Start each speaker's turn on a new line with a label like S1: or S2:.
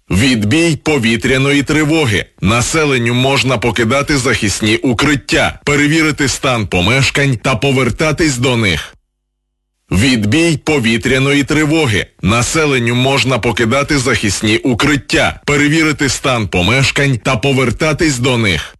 S1: Відбій повітряної тривоги. Населенню можна покидати захисні укриття, перевірити стан помешкань та повертатись до них. Відбій повітряної тривоги. Населенню можна покидати захисні укриття, перевірити стан помешкань та повертатись до них.